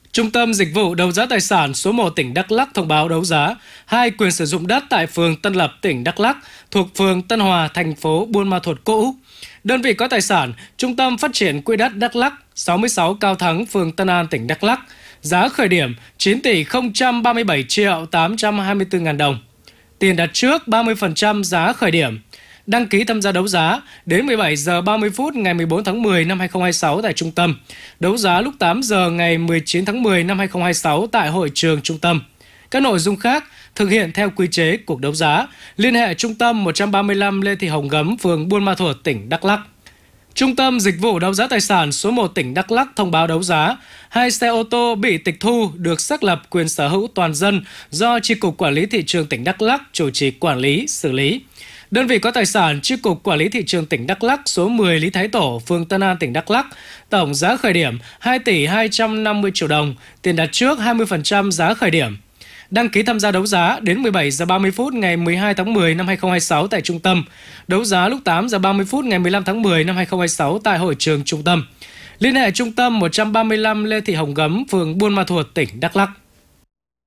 Trung tâm Dịch vụ Đấu giá Tài sản số 1 tỉnh Đắk Lắk thông báo đấu giá 2 quyền sử dụng đất tại phường Tân Lập, tỉnh Đắk Lắk, thuộc phường Tân Hòa, thành phố Buôn Ma Thuột cũ. Đơn vị có tài sản: Trung tâm Phát triển Quỹ đất Đắk Lắk, 66 Cao Thắng, phường Tân An, tỉnh Đắk Lắk. Giá khởi điểm 9 tỷ 037 triệu 824 ngàn đồng. Tiền đặt trước 30% giá khởi điểm. Đăng ký tham gia đấu giá đến 17 giờ 30 phút ngày 14 tháng 10 năm 2026 tại trung tâm. Đấu giá lúc 8 giờ ngày 19 tháng 10 năm 2026 tại hội trường trung tâm. Các nội dung khác thực hiện theo quy chế cuộc đấu giá. Liên hệ trung tâm 135 Lê Thị Hồng Gấm, phường Buôn Ma Thuột, tỉnh Đắk Lắk. Trung tâm Dịch vụ Đấu giá Tài sản số 1 tỉnh Đắk Lắk thông báo đấu giá 2 xe ô tô bị tịch thu được xác lập quyền sở hữu toàn dân do Chi cục Quản lý Thị trường tỉnh Đắk Lắk chủ trì quản lý, xử lý. Đơn vị có tài sản: Chi cục Quản lý Thị trường tỉnh Đắk Lắk, số 10 Lý Thái Tổ, phường Tân An, tỉnh Đắk Lắk. Tổng giá khởi điểm 2 tỷ 250 triệu đồng, tiền đặt trước 20% giá khởi điểm. Đăng ký tham gia đấu giá đến 17 giờ 30 phút ngày 12 tháng 10 năm 2026 tại trung tâm. Đấu giá lúc 8 giờ 30 phút ngày 15 tháng 10 năm 2026 tại hội trường trung tâm. Liên hệ trung tâm 135 Lê Thị Hồng Gấm, phường Buôn Ma Thuột, tỉnh Đắk Lắk.